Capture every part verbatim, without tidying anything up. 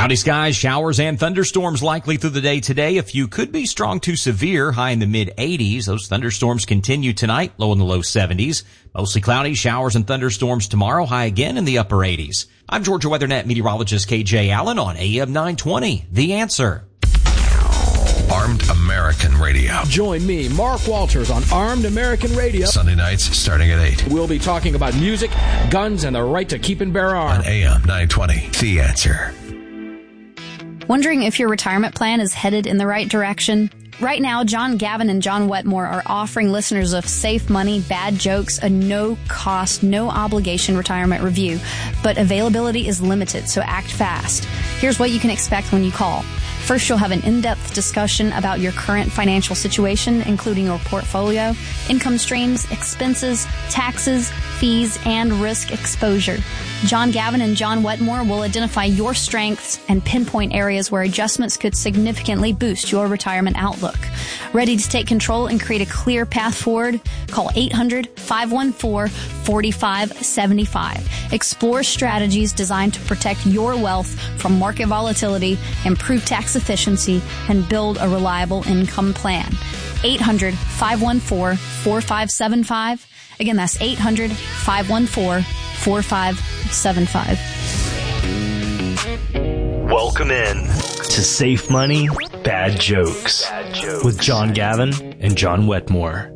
Cloudy skies, showers, and thunderstorms likely through the day today. A few could be strong to severe, high in the mid eighties. Those thunderstorms continue tonight, low in the low seventies. Mostly cloudy, showers, and thunderstorms tomorrow, high again in the upper eighties. I'm Georgia WeatherNet meteorologist K J Allen on A M nine twenty. The Answer. Armed American Radio. Join me, Mark Walters, on Armed American Radio. Sunday nights starting at eight. We'll be talking about music, guns, and the right to keep and bear arms. On A M nine twenty. The Answer. Wondering if your retirement plan is headed in the right direction? Right now, John Gavin and John Wetmore are offering listeners of Safe Money, Bad Jokes a no-cost, no-obligation retirement review. But availability is limited, so act fast. Here's what you can expect when you call. First, you'll have an in-depth discussion about your current financial situation, including your portfolio, income streams, expenses, taxes, fees, and risk exposure. John Gavin and John Wetmore will identify your strengths and pinpoint areas where adjustments could significantly boost your retirement outlook. Ready to take control and create a clear path forward? Call eight hundred, five one four, four five seven five. Explore strategies designed to protect your wealth from market volatility, improve tax efficiency, and build a reliable income plan. eight hundred, five one four, four five seven five. Again, that's eight hundred, five one four, four five seven five. Welcome in to Safe Money, Bad Jokes, Bad Jokes with John Gavin and John Wetmore.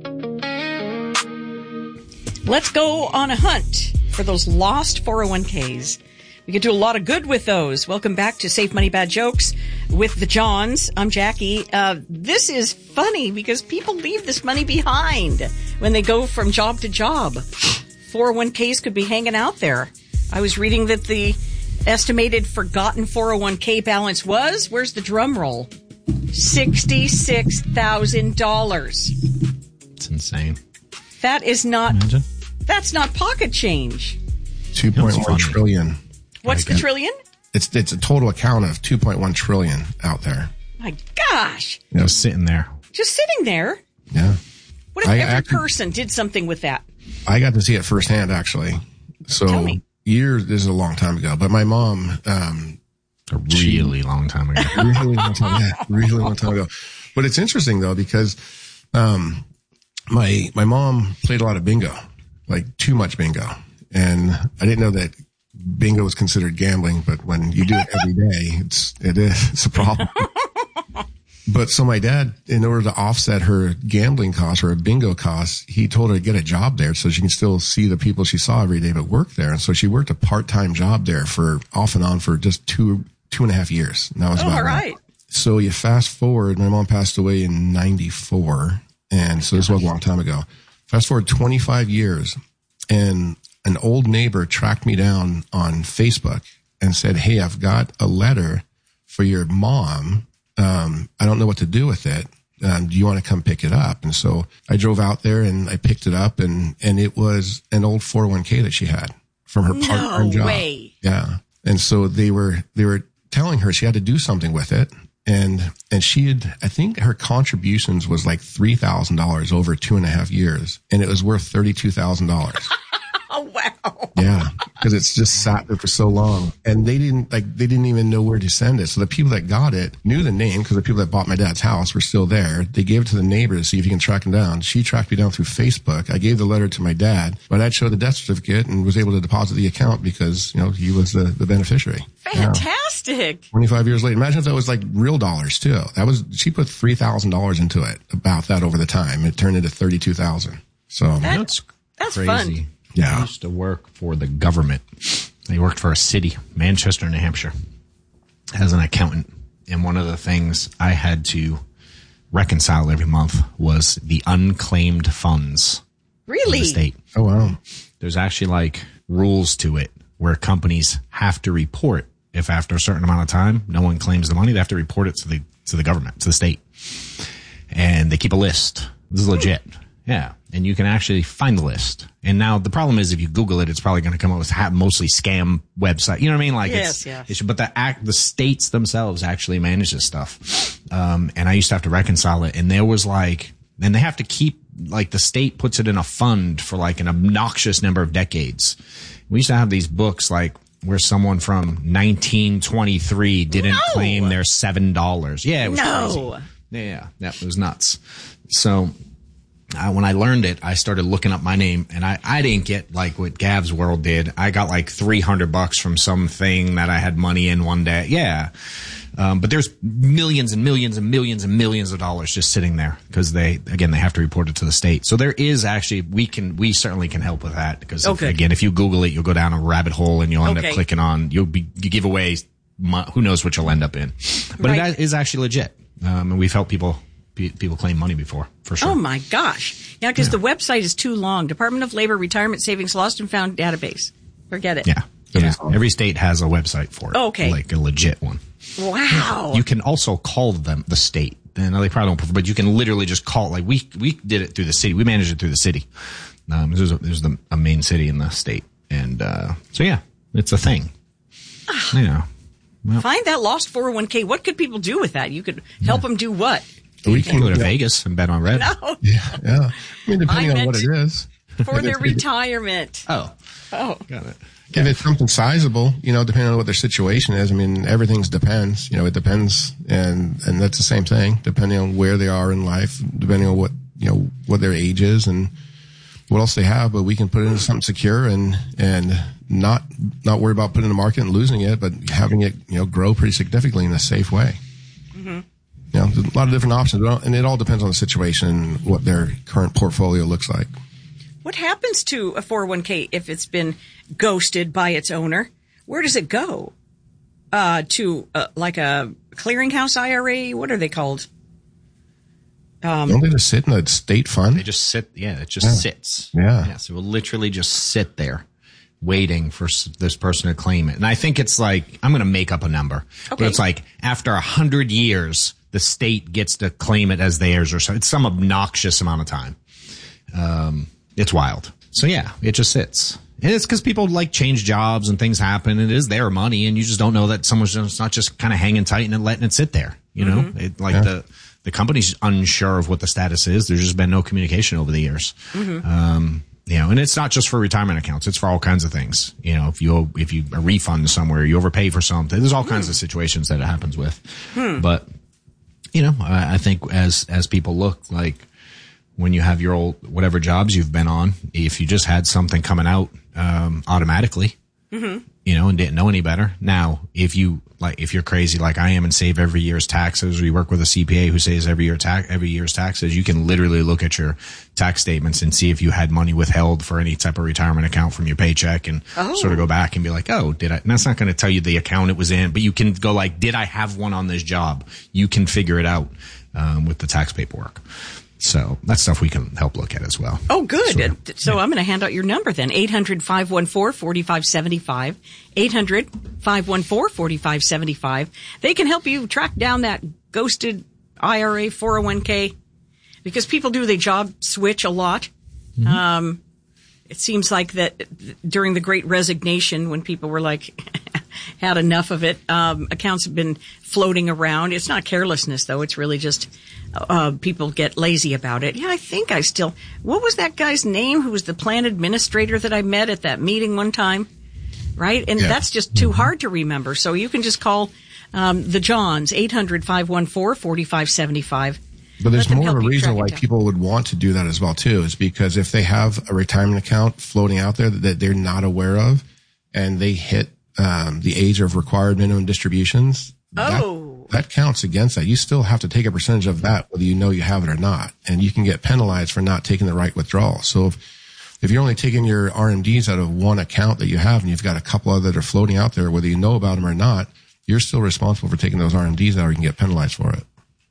Let's go on a hunt for those lost four oh one k's. We could do a lot of good with those. Welcome back to Safe Money, Bad Jokes with the Johns. I'm Jackie. Uh, this is funny because people leave this money behind when they go from job to job. four oh one k's could be hanging out there. I was reading that the estimated forgotten four oh one k balance was, where's the drum roll? sixty-six thousand dollars. It's insane. That is not, Imagine. That's not pocket change. two point one trillion. What's the trillion? It's it's a total account of two point one trillion out there. My gosh. You know, sitting there. Just sitting there. Yeah. What if I every actually- person did something with that? I got to see it firsthand, actually. So Tell me. years, this is a long time ago, but my mom, um, A really long time ago. really long time, yeah, really long time ago. But it's interesting though, because, um, my, my mom played a lot of bingo, like too much bingo. And I didn't know that bingo was considered gambling, but when you do it every day, it's, it is, it's a problem. But so my dad, in order to offset her gambling costs or her bingo costs, he told her to get a job there so she can still see the people she saw every day but work there. And so she worked a part-time job there for off and on for just two, two and a half years. And that was Oh, about all right. right. So you fast forward, my mom passed away in ninety-four. And so this was a long time ago. Fast forward twenty-five years and an old neighbor tracked me down on Facebook and said, "Hey, I've got a letter for your mom. Um, I don't know what to do with it. Um, do you want to come pick it up?" And so I drove out there and I picked it up, and, and it was an old four oh one k that she had from her part-time No job. way. Yeah. And so they were, they were telling her she had to do something with it. And, and she had, I think her contributions was like three thousand dollars over two and a half years. And it was worth thirty-two thousand dollars. Oh, wow. Yeah, because it's just sat there for so long, and they didn't like they didn't even know where to send it. So the people that got it knew the name because the people that bought my dad's house were still there. They gave it to the neighbor to see if he can track him down. She tracked me down through Facebook. I gave the letter to my dad. My dad showed the death certificate and was able to deposit the account because you know he was the, the beneficiary. Fantastic. Yeah. twenty-five years later, imagine if that was like real dollars too. That was she put three thousand dollars into it. About that over the time, it turned into thirty-two thousand. So That- That's That's crazy. fun. Yeah. I used to work for the government. I worked for a city, Manchester, New Hampshire, as an accountant. And one of the things I had to reconcile every month was the unclaimed funds Really? of the state. Oh wow. There's actually like rules to it where companies have to report if after a certain amount of time no one claims the money, they have to report it to the to the government, to the state. And they keep a list. This is legit. Yeah. And you can actually find the list. And now the problem is if you Google it, it's probably going to come up with ha- mostly scam website. You know what I mean? Like Yes, it's, yes. it's, but the act, the states themselves actually manage this stuff. Um, and I used to have to reconcile it. And there was like, and they have to keep, like the state puts it in a fund for like an obnoxious number of decades. We used to have these books like where someone from nineteen twenty-three didn't No. claim their seven dollars. Yeah, it was No. crazy. Yeah, that was nuts. So uh, when I learned it, I started looking up my name, and I, I didn't get like what Gav's World did. I got like three hundred bucks from something that I had money in one day. Yeah. Um, but there's millions and millions and millions and millions of dollars just sitting there because they, again, they have to report it to the state. So there is actually, we can, we certainly can help with that because Okay. if, again, if you Google it, you'll go down a rabbit hole and you'll end Okay. up clicking on, you'll be, you give away, mo- who knows what you'll end up in. But Right. it is actually legit. Um, and we've helped people, pe- people claim money before, for sure. Oh my gosh. Yeah, because the website is too long. Department of Labor Retirement Savings Lost and Found Database. Forget it. Yeah. Yeah. Every state has a website for it. Oh, okay. Like a legit one. Wow. You can also call them the state. And they probably don't prefer, but you can literally just call. Like we we did it through the city. We managed it through the city. Um, there's a, there's the, a main city in the state, and uh, so yeah, it's a thing. You know, well, Find that lost four oh one k. What could people do with that? You could help them do what? We you can go to yeah, Vegas and bet on red. No, Yeah, yeah. I mean, depending I on what meant- it is. for their retirement. Oh, Oh, got it. If it's something sizable, you know, depending on what their situation is, I mean, everything's depends. You know, it depends, and and that's the same thing, depending on where they are in life, depending on what you know what their age is and what else they have. But we can put it into something secure and and not not worry about putting it in the market and losing it, but having it you know grow pretty significantly in a safe way. Mm-hmm. You know, there's a lot of different options, and it all depends on the situation and what their current portfolio looks like. what happens to a four oh one k if it's been ghosted by its owner? Where does it go? Uh, to uh, like a clearinghouse I R A? What are they called? Um, Don't they just sit in a state fund? They just sit. Yeah, it just Yeah. sits. Yeah. Yeah. So it will literally just sit there waiting for s- this person to claim it. And I think it's like, I'm going to make up a number, but Okay. it's like after a hundred years, the state gets to claim it as theirs or so. It's some obnoxious amount of time. Um, it's wild. So yeah, it just sits. And it's because people like change jobs and things happen. And it is their money, and you just don't know that someone's just not just kind of hanging tight and letting it sit there. You know, Mm-hmm. it, like the the company's unsure of what the status is. There's just been no communication over the years. Mm-hmm. Um, you know, and it's not just for retirement accounts; it's for all kinds of things. You know, if you if you a refund somewhere, you overpay for something. There's all kinds of situations that it happens with. Hmm. But you know, I, I think as as people look like. When you have your old, whatever jobs you've been on, if you just had something coming out, um, automatically, Mm-hmm. you know, and didn't know any better. Now, if you, like, if you're crazy like I am and save every year's taxes, we work with a C P A who saves every year tax, every year's taxes, you can literally look at your tax statements and see if you had money withheld for any type of retirement account from your paycheck and Oh. sort of go back and be like, oh, did I, and that's not going to tell you the account it was in, but you can go like, did I have one on this job? You can figure it out, um, with the tax paperwork. So that's stuff we can help look at as well. Oh, good. Sort of. Uh, So I'm going to hand out your number then. eight hundred, five one four, four five seven five. eight hundred, five one four, four five seven five. They can help you track down that ghosted I R A four oh one k because people do the job switch a lot. Mm-hmm. Um, it seems like that during the Great Resignation when people were like, had enough of it, um, accounts have been floating around. It's not carelessness though. It's really just, uh, people get lazy about it. Yeah, I think I still, what was that guy's name who was the plan administrator that I met at that meeting one time? Right? And Yeah. that's just too hard to remember. So you can just call, um, the Johns, eight hundred, five one four, four five seven five. But there's Let them more of help a you reason track it why down. people would want to do that as well too, is because if they have a retirement account floating out there that they're not aware of, and they hit um, the age of required minimum distributions, Oh. that, that counts against that. You still have to take a percentage of that, whether you know you have it or not, and you can get penalized for not taking the right withdrawal. So if if you're only taking your R M Ds out of one account that you have, and you've got a couple other that are floating out there, whether you know about them or not, you're still responsible for taking those R M Ds out, or you can get penalized for it.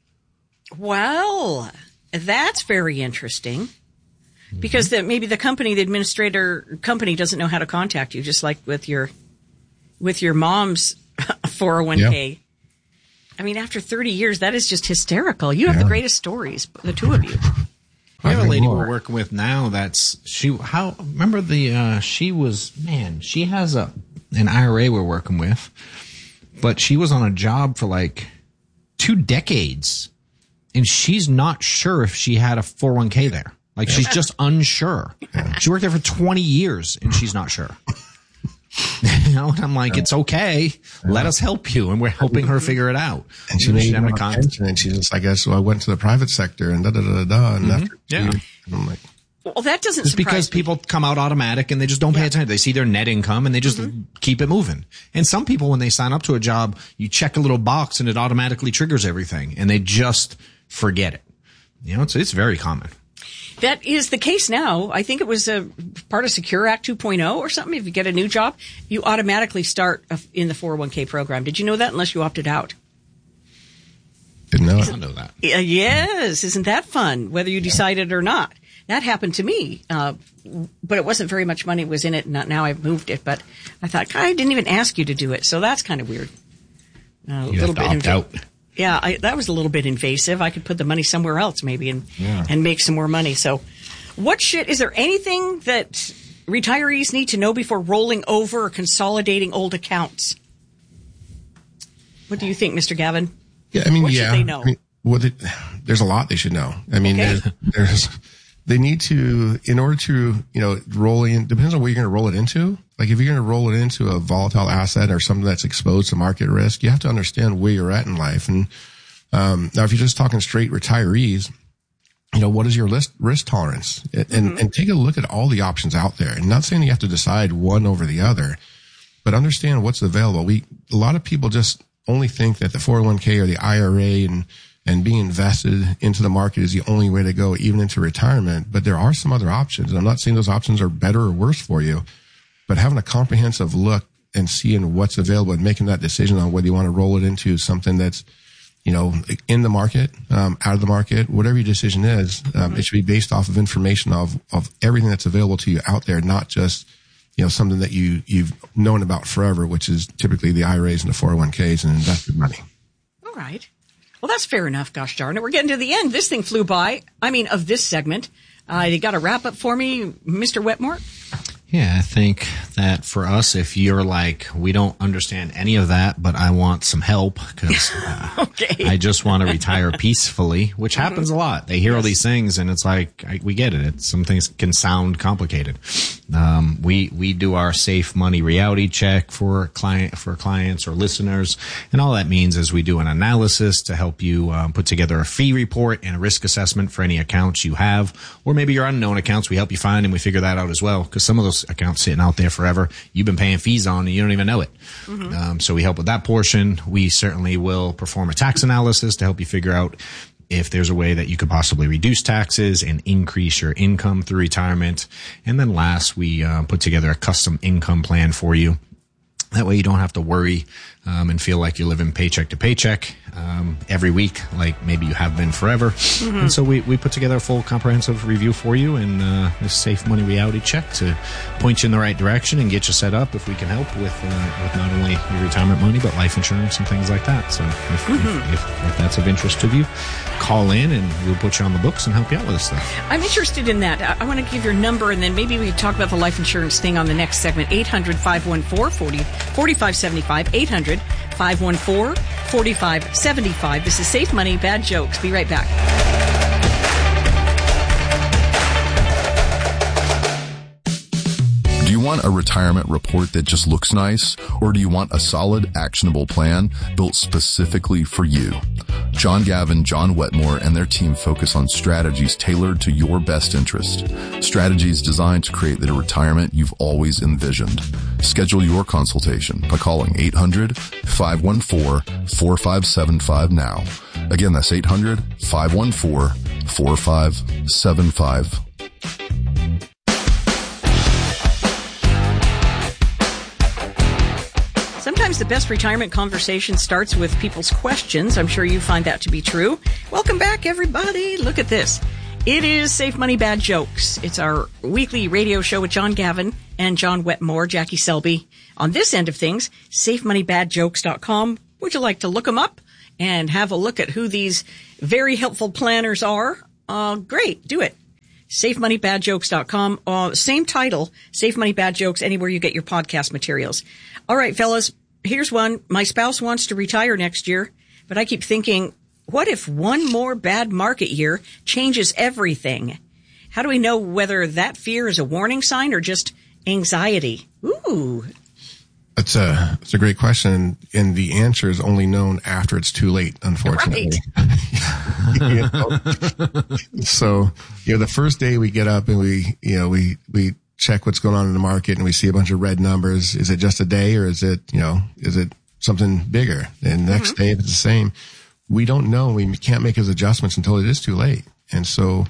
Well, that's very interesting because the, maybe the company, the administrator company doesn't know how to contact you, just like with your, with your mom's four oh one k. Yeah. I mean, after thirty years, that is just hysterical. You have the Yeah. greatest stories, the two of you. We have a think lady more. we're working with now that's she how remember the uh she was man, she has a an I R A we're working with, but she was on a job for like two decades and she's not sure if she had a four oh one k there. Like she's just unsure. She worked there for twenty years and she's not sure. You know, and I'm like, it's okay. Let us help you. And we're helping her figure it out. And she made a pension, and she's just like, I, so I went to the private sector and da da da da. And Mm-hmm. after Yeah. years, I'm like, Well, that doesn't It's surprise because me. people come out automatic and they just don't pay Yeah. attention. They see their net income and they just Mm-hmm. keep it moving. And some people, when they sign up to a job, you check a little box and it automatically triggers everything and they just forget it. You know, it's, it's very common. That is the case now. I think it was a part of Secure Act two point oh or something. If you get a new job, you automatically start in the four oh one k program. Did you know that unless you opted out? didn't know I it. don't know that. Uh, yes. Isn't that fun? Whether you decided or not. That happened to me. Uh, but it wasn't very much money was in it. Not now I've moved it, but I thought, God, I didn't even ask you to do it. So that's kind of weird. Uh, a You little have to bit opt inv- out. Yeah, I, that was a little bit invasive. I could put the money somewhere else maybe and Yeah. and make some more money. So what shit, is there anything that retirees need to know before rolling over or consolidating old accounts? What do you think, Mister Gavin? Yeah, I mean, What should yeah. they know? I mean, well, they, there's a lot they should know. I mean, Okay. there's, there's, they need to, in order to, you know, roll in, depends on what you're going to roll it into. Like if you're going to roll it into a volatile asset or something that's exposed to market risk, you have to understand where you're at in life. And, um, now if you're just talking straight retirees, you know, what is your list, risk tolerance? And, Mm-hmm. and take a look at all the options out there. And not saying you have to decide one over the other, but understand what's available. We, a lot of people just only think that the four oh one k or the I R A and, and being invested into the market is the only way to go, even into retirement. But there are some other options. And I'm not saying those options are better or worse for you, but having a comprehensive look and seeing what's available and making that decision on whether you want to roll it into something that's, you know, in the market, um, out of the market, whatever your decision is, um, it should be based off of information of, of everything that's available to you out there, not just, you know, something that you, you've known about forever, which is typically the I R As and the four oh one k's and invested money. All right. Well, that's fair enough. Gosh darn it. We're getting to the end. This thing flew by. I mean, of this segment. Uh, you got a wrap up for me, Mister Wetmore? Yeah, I think that for us, if you're like, we don't understand any of that, but I want some help because uh, Okay. I just want to retire peacefully, which happens a lot. They hear all these things and it's like, I, we get it. It's, some things can sound complicated. Um, we, we do our safe money reality check for client, for clients or listeners. And all that means is we do an analysis to help you um, put together a fee report and a risk assessment for any accounts you have, or maybe your unknown accounts. We help you find and we figure that out as well. Cause some of those accounts sitting out there forever, you've been paying fees on and you don't even know it. Mm-hmm. Um, so we help with that portion. We certainly will perform a tax analysis to help you figure out if there's a way that you could possibly reduce taxes and increase your income through retirement. And then last, we uh, put together a custom income plan for you. That way you don't have to worry um, and feel like you're living paycheck to paycheck um, every week, like maybe you have been forever. Mm-hmm. And so we, we put together a full comprehensive review for you and uh, a safe money reality check to point you in the right direction and get you set up if we can help with uh, with not only your retirement money, but life insurance and things like that. So if, mm-hmm. if, if, if that's of interest to you, call in and we'll put you on the books and help you out with this stuff. I'm interested in that. I, I want to give your number and then maybe we can talk about the life insurance thing on the next segment. eight hundred, five one four, four oh five seven five. eight hundred, five one four, four five seven five. This is Safe Money, Bad Jokes. Be right back. Do you want a retirement report that just looks nice? Or do you want a solid, actionable plan built specifically for you? John Gavin, John Wetmore, and their team focus on strategies tailored to your best interest. Strategies designed to create the retirement you've always envisioned. Schedule your consultation by calling eight hundred, five one four, four five seven five now. Again, that's eight hundred, five one four, four five seven five. Sometimes the best retirement conversation starts with people's questions. I'm sure you find that to be true. Welcome back, everybody. Look at this. It is Safe Money, Bad Jokes. It's our weekly radio show with John Gavin and John Wetmore, Jackie Selby. On this end of things, safe money bad jokes dot com. Would you like to look them up and have a look at who these very helpful planners are? Uh, great. Do it. safe money bad jokes dot com. Uh, same title, Safe Money, Bad Jokes, anywhere you get your podcast materials. All right, fellas, here's one. My spouse wants to retire next year, but I keep thinking, what if one more bad market year changes everything? How do we know whether that fear is a warning sign or just anxiety? Ooh, It's a it's a great question, and the answer is only known after it's too late, unfortunately. Right. You know? So, you know, the first day we get up and we, you know, we we check what's going on in the market, and we see a bunch of red numbers. Is it just a day, or is it, you know, is it something bigger? And the next mm-hmm. day, if it's the same, we don't know. We can't make those adjustments until it is too late. And so,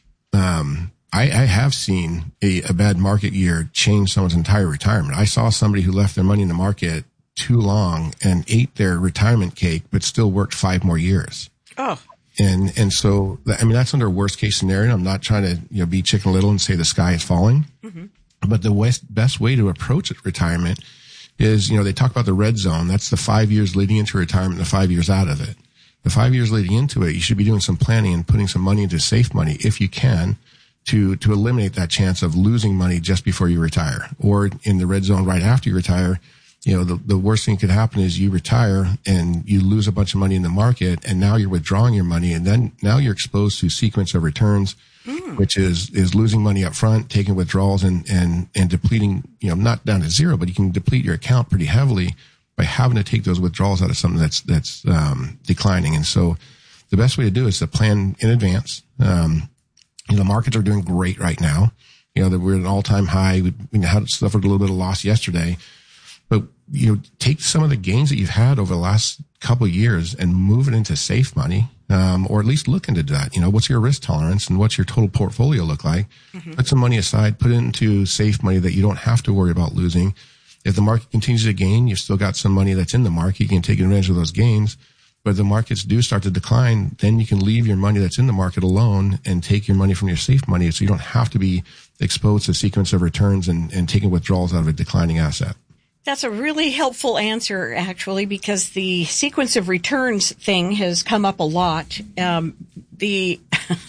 um. I, I have seen a, a bad market year change someone's entire retirement. I saw somebody who left their money in the market too long and ate their retirement cake, but still worked five more years. Oh. And, and so, I mean, that's under worst case scenario. I'm not trying to, you know, be Chicken Little and say the sky is falling, mm-hmm. but the best, best way to approach retirement is, you know, they talk about the red zone. That's the five years leading into retirement and the five years out of it. The five years leading into it, you should be doing some planning and putting some money into safe money if you can, to, to eliminate that chance of losing money just before you retire, or in the red zone right after you retire. You know, the, the worst thing could happen is you retire and you lose a bunch of money in the market, and now you're withdrawing your money, and then now you're exposed to a sequence of returns, mm. which is, is losing money up front, taking withdrawals and, and, and depleting, you know, not down to zero, but you can deplete your account pretty heavily by having to take those withdrawals out of something that's, that's, um, declining. And so the best way to do it is to plan in advance. Um, You know, the markets are doing great right now. You know, that we're at an all-time high. We, we had suffered a little bit of loss yesterday, but you know, take some of the gains that you've had over the last couple of years and move it into safe money, um, or at least look into that. You know, what's your risk tolerance and what's your total portfolio look like? Mm-hmm. Put some money aside, put it into safe money that you don't have to worry about losing. If the market continues to gain, you've still got some money that's in the market. You can take advantage of those gains. But if the markets do start to decline, then you can leave your money that's in the market alone and take your money from your safe money, so you don't have to be exposed to a sequence of returns and, and taking withdrawals out of a declining asset. That's a really helpful answer, actually, because the sequence of returns thing has come up a lot. Um, the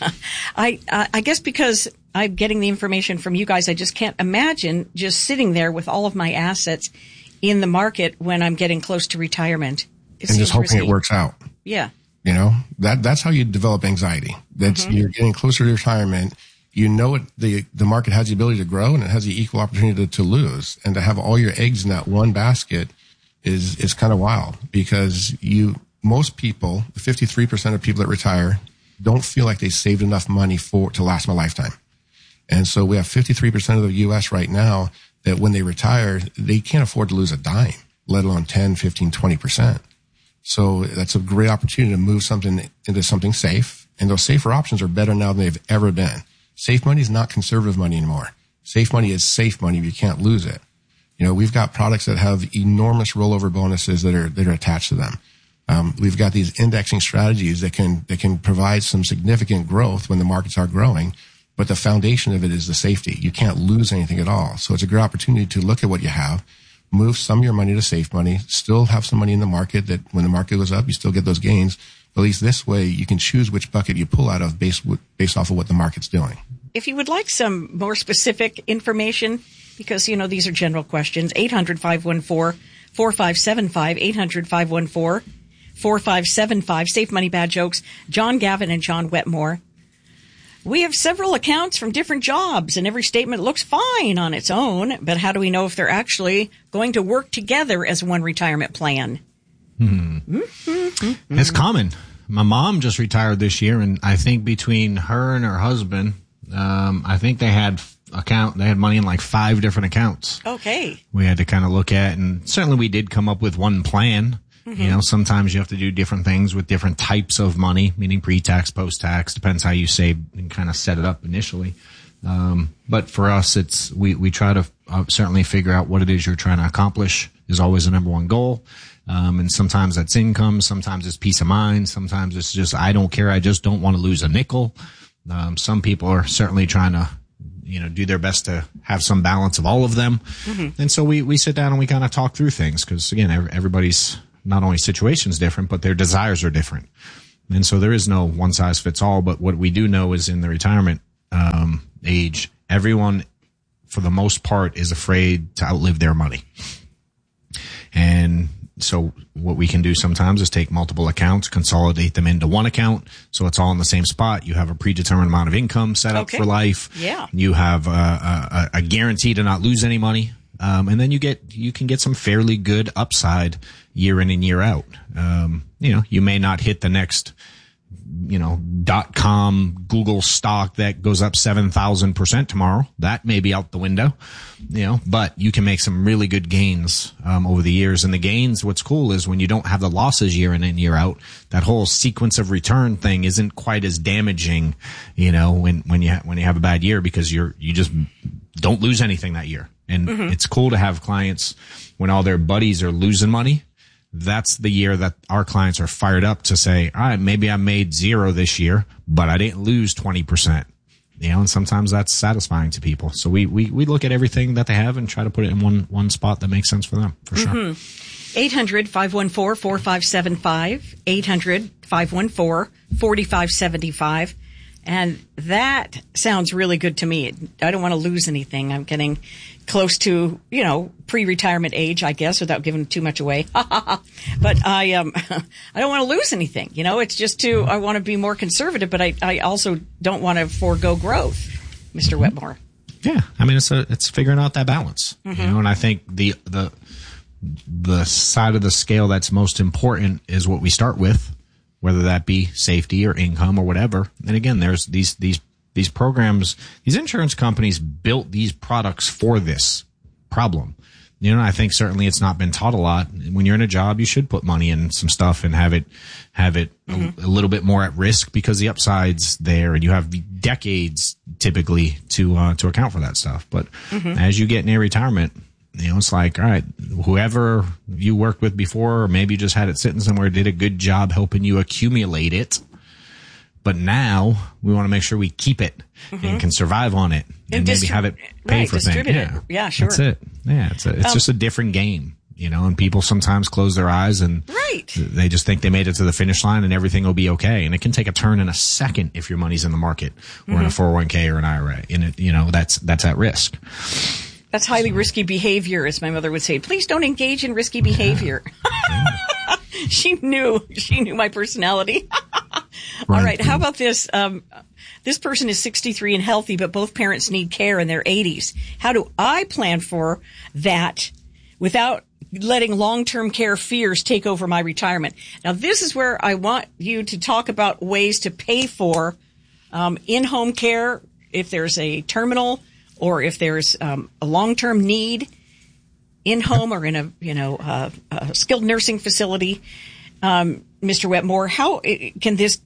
I I guess because I'm getting the information from you guys, I just can't imagine just sitting there with all of my assets in the market when I'm getting close to retirement. It and just hoping risky. It works out. Yeah. You know, that, that's how you develop anxiety. That's, mm-hmm. you're getting closer to retirement. You know, it, the, the market has the ability to grow, and it has the equal opportunity to, to lose, and to have all your eggs in that one basket is, is kind of wild, because you, most people, fifty-three percent of people that retire don't feel like they saved enough money for, to last my lifetime. And so we have fifty-three percent of the U S right now that when they retire, they can't afford to lose a dime, let alone ten, fifteen, twenty percent. So that's a great opportunity to move something into something safe. And those safer options are better now than they've ever been. Safe money is not conservative money anymore. Safe money is safe money if you can't lose it. You know, we've got products that have enormous rollover bonuses that are, that are attached to them. Um, we've got these indexing strategies that can, that can provide some significant growth when the markets are growing. But the foundation of it is the safety. You can't lose anything at all. So it's a great opportunity to look at what you have, move some of your money to safe money, still have some money in the market that when the market goes up, you still get those gains. But at least this way, you can choose which bucket you pull out of based, based off of what the market's doing. If you would like some more specific information, because, you know, these are general questions, eight hundred, five one four, four five seven five, eight hundred, five one four, four five seven five, Safe Money Bad Jokes, John Gavin and John Wetmore. We have several accounts from different jobs, and every statement looks fine on its own, but how do we know if they're actually going to work together as one retirement plan? Hmm. Mm-hmm. It's common. My mom just retired this year, and I think between her and her husband, um, I think they had account, they had money in like five different accounts. Okay. We had to kind of look at, and certainly we did come up with one plan. Mm-hmm. You know, sometimes you have to do different things with different types of money, meaning pre-tax, post-tax, depends how you save and kind of set it up initially. Um, but for us, it's, we, we try to uh, certainly figure out what it is you're trying to accomplish is always the number one goal. Um, and sometimes that's income. Sometimes it's peace of mind. Sometimes it's just, I don't care. I just don't want to lose a nickel. Um, some people are certainly trying to, you know, do their best to have some balance of all of them. Mm-hmm. And so we, we sit down and we kind of talk through things, because again, everybody's, not only situation's different, but their desires are different. And so there is no one size fits all. But what we do know is in the retirement um, age, everyone, for the most part, is afraid to outlive their money. And so what we can do sometimes is take multiple accounts, consolidate them into one account, so it's all in the same spot. You have a predetermined amount of income set up okay. for life. Yeah. You have a, a, a guarantee to not lose any money. Um, and then you get, you can get some fairly good upside year in and year out. Um, you know, you may not hit the next, you know, dot com Google stock that goes up seven thousand percent tomorrow. That may be out the window, you know, but you can make some really good gains, um, over the years. And the gains, what's cool is when you don't have the losses year in and year out, that whole sequence of return thing isn't quite as damaging, you know, when, when you, ha- when you have a bad year, because you're, you just don't lose anything that year. And mm-hmm. it's cool to have clients when all their buddies are losing money. That's the year that our clients are fired up to say, all right, maybe I made zero this year, but I didn't lose twenty percent. You know, and sometimes that's satisfying to people. So we, we, we look at everything that they have and try to put it in one, one spot that makes sense for them, for sure. Mm-hmm. eight hundred, five one four, four five seven five, eight hundred, five one four, four five seven five. And that sounds really good to me. I don't want to lose anything. I'm getting close to, you know, pre-retirement age, I guess, without giving too much away. But I, um, I don't want to lose anything. You know, it's just to, I want to be more conservative, but I, I also don't want to forego growth, Mister Wetmore. Yeah. I mean, it's a, it's figuring out that balance, mm-hmm. you know, and I think the, the, the side of the scale that's most important is what we start with, whether that be safety or income or whatever. And again, there's these, these, these programs, these insurance companies built these products for this problem. You know, I think certainly it's not been taught a lot. When you're in a job, you should put money in some stuff and have it, have it mm-hmm. a, a little bit more at risk because the upside's there and you have decades typically to, uh, to account for that stuff. But mm-hmm. as you get near retirement, you know, it's like, all right, whoever you worked with before, or maybe you just had it sitting somewhere, did a good job helping you accumulate it. But now we want to make sure we keep it mm-hmm. and can survive on it and, and maybe distri- have it pay right, for things. Yeah. yeah, sure. That's it. Yeah, it's a, it's um, just a different game, you know, and people sometimes close their eyes and right. they just think they made it to the finish line and everything will be okay. And it can take a turn in a second if your money's in the market or mm-hmm. in a four oh one k or an I R A. And it, you know, that's, that's at risk. That's highly risky behavior, as my mother would say. Please don't engage in risky behavior. Yeah. she knew, she knew my personality. All right. How about this? Um, this person is sixty-three and healthy, but both parents need care in their eighties. How do I plan for that without letting long-term care fears take over my retirement? Now, this is where I want you to talk about ways to pay for um, in-home care if there's a terminal or if there's um, a long-term need in-home or in a, you know, uh, a skilled nursing facility. Um, Mister Wetmore, how can this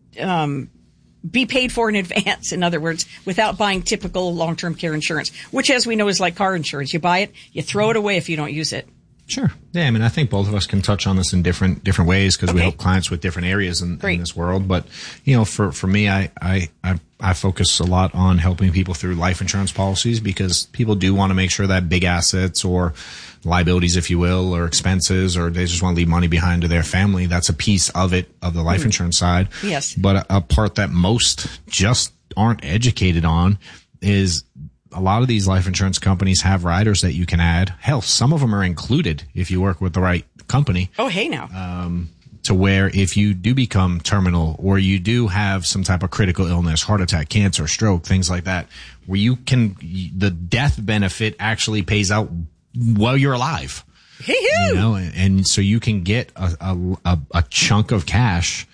um, be paid for in advance, in other words, without buying typical long-term care insurance, which, as we know, is like car insurance. You buy it, you throw it away if you don't use it. Sure. Yeah, I mean, I think both of us can touch on this in different different ways because okay. we help clients with different areas in, in this world. But, you know, for, for me, I, I, I, I focus a lot on helping people through life insurance policies because people do want to make sure that big assets or liabilities, if you will, or expenses, or they just want to leave money behind to their family. That's a piece of it, of the life mm. insurance side. Yes. But a, a part that most just aren't educated on is a lot of these life insurance companies have riders that you can add. Hell, some of them are included if you work with the right company. Oh, hey now. Um, to where if you do become terminal or you do have some type of critical illness, heart attack, cancer, stroke, things like that, where you can, the death benefit actually pays out while you're alive. Hey-hoo. You know, and, and so you can get a, a, a chunk of cash,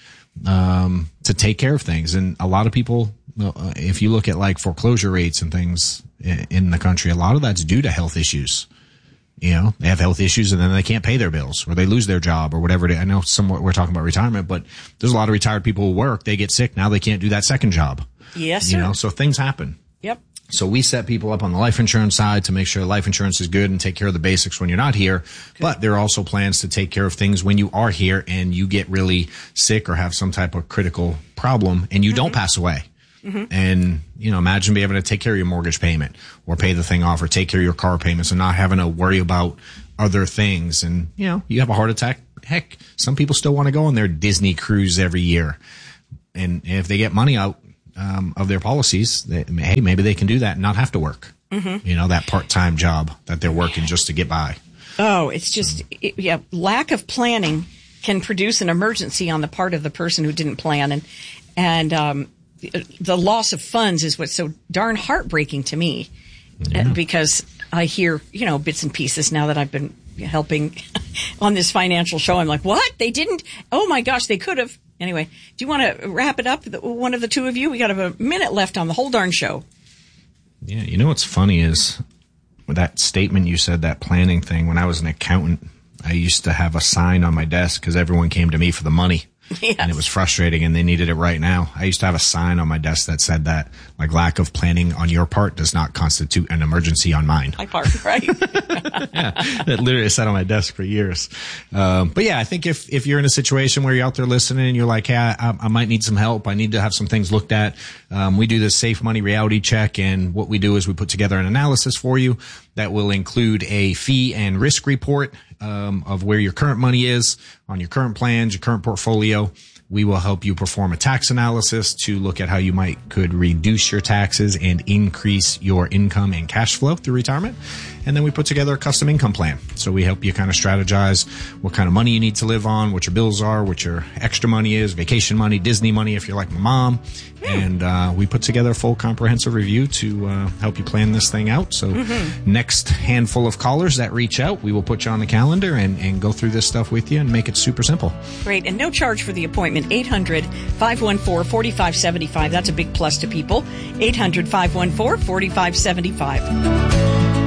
um, to take care of things. And a lot of people, uh, if you look at like foreclosure rates and things in, in the country, a lot of that's due to health issues. You know, they have health issues and then they can't pay their bills or they lose their job or whatever it is. I know somewhat we're talking about retirement, but there's a lot of retired people who work. They get sick. Now they can't do that second job. Yes, sir. You know, so things happen. Yep. So we set people up on the life insurance side to make sure life insurance is good and take care of the basics when you're not here. Okay. But there are also plans to take care of things when you are here and you get really sick or have some type of critical problem and you mm-hmm. don't pass away. Mm-hmm. And, you know, imagine being able to take care of your mortgage payment or pay the thing off or take care of your car payments and not having to worry about other things. And, you know, you have a heart attack. Heck, some people still want to go on their Disney cruise every year. And if they get money out um, of their policies, they, hey, maybe they can do that and not have to work. Mm-hmm. You know, that part-time job that they're working just to get by. Oh, it's just, it, yeah, lack of planning can produce an emergency on the part of the person who didn't plan. And, and, um, the loss of funds is what's so darn heartbreaking to me yeah. because I hear, you know, bits and pieces now that I've been helping on this financial show. I'm like, what? They didn't? Oh my gosh, they could have. Anyway, do you want to wrap it up? One of the two of you? We got a minute left on the whole darn show. Yeah, you know what's funny is with that statement you said, that planning thing, when I was an accountant, I used to have a sign on my desk because everyone came to me for the money. Yes. And it was frustrating and they needed it right now. I used to have a sign on my desk that said that, like, lack of planning on your part does not constitute an emergency on mine. My part, right? Yeah, that literally sat on my desk for years. Um, but yeah, I think if, if you're in a situation where you're out there listening and you're like, hey, I, I might need some help. I need to have some things looked at. Um, we do this Safe Money reality check, and what we do is we put together an analysis for you that will include a fee and risk report um, of where your current money is on your current plans, your current portfolio. We will help you perform a tax analysis to look at how you might could reduce your taxes and increase your income and cash flow through retirement. And then we put together a custom income plan. So we help you kind of strategize what kind of money you need to live on, what your bills are, what your extra money is, vacation money, Disney money if you're like my mom. And uh, we put together a full comprehensive review to uh, help you plan this thing out. So mm-hmm. next handful of callers that reach out, we will put you on the calendar and, and go through this stuff with you and make it super simple. Great. And no charge for the appointment. eight hundred, five one four, four five seven five. That's a big plus to people. eight hundred, five one four, four five seven five.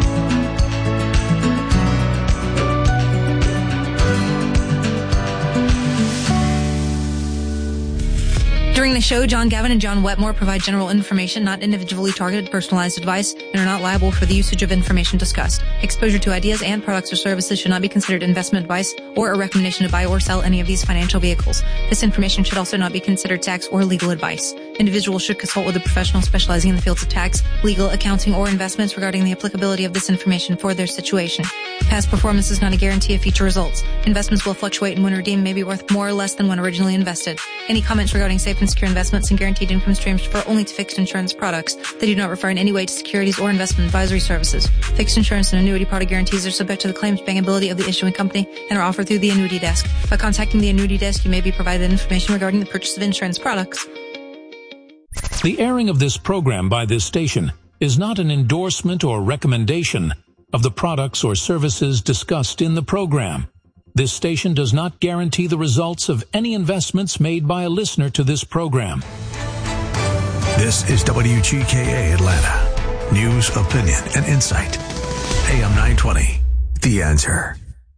During the show, John Gavin and John Wetmore provide general information, not individually targeted personalized advice, and are not liable for the usage of information discussed. Exposure to ideas and products or services should not be considered investment advice or a recommendation to buy or sell any of these financial vehicles. This information should also not be considered tax or legal advice. Individuals should consult with a professional specializing in the fields of tax, legal, accounting, or investments regarding the applicability of this information for their situation. Past performance is not a guarantee of future results. Investments will fluctuate, and when redeemed may be worth more or less than when originally invested. Any comments regarding safe and secure investments and guaranteed income streams refer only to fixed insurance products. They do not refer in any way to securities or investment advisory services. Fixed insurance and annuity product guarantees are subject to the claims payability of the issuing company and are offered through the annuity desk. By contacting the annuity desk, you may be provided information regarding the purchase of insurance products. The airing of this program by this station is not an endorsement or recommendation of the products or services discussed in the program. This station does not guarantee the results of any investments made by a listener to this program. This is W G K A Atlanta. News, opinion, and insight. A M nine twenty, The Answer.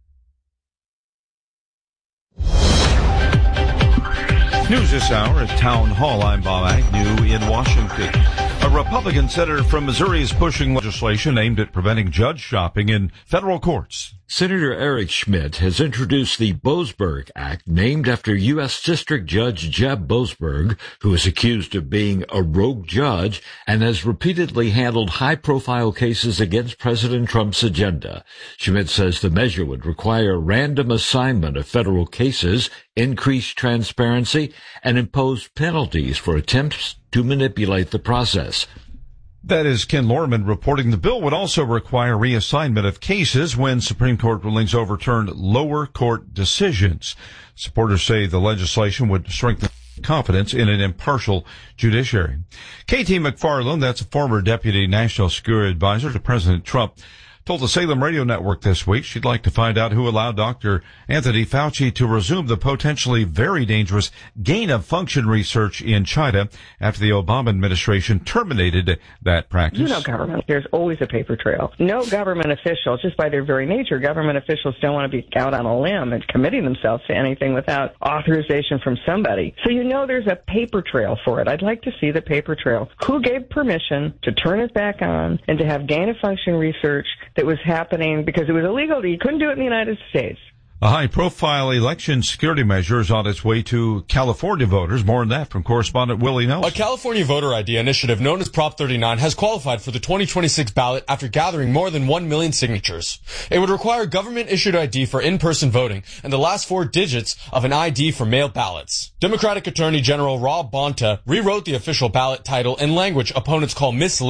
News this hour at Town Hall. I'm Bob Agnew in Washington. A Republican senator from Missouri is pushing legislation aimed at preventing judge shopping in federal courts. Senator Eric Schmidt has introduced the Boasberg Act, named after U S District Judge Jeb Boasberg, who is accused of being a rogue judge and has repeatedly handled high-profile cases against President Trump's agenda. Schmidt says the measure would require random assignment of federal cases, increase transparency, and impose penalties for attempts to manipulate the process. That is Ken Lorman reporting the bill would also require reassignment of cases when Supreme Court rulings overturned lower court decisions. Supporters say the legislation would strengthen confidence in an impartial judiciary. Katie McFarland, that's a former deputy national security advisor to President Trump, told the Salem Radio Network this week she'd like to find out who allowed Doctor Anthony Fauci to resume the potentially very dangerous gain-of-function research in China after the Obama administration terminated that practice. You know government. There's always a paper trail. No government official, just by their very nature, government officials don't want to be out on a limb and committing themselves to anything without authorization from somebody. So you know there's a paper trail for it. I'd like to see the paper trail. Who gave permission to turn it back on and to have gain-of-function research that was happening because it was illegal? You couldn't do it in the United States. A high-profile election security measure is on its way to California voters. More on that from correspondent Willie Nelson. A California voter I D initiative known as Prop thirty-nine has qualified for the twenty twenty-six ballot after gathering more than one million signatures. It would require government-issued I D for in-person voting and the last four digits of an I D for mail ballots. Democratic Attorney General Rob Bonta rewrote the official ballot title in language opponents call misleading.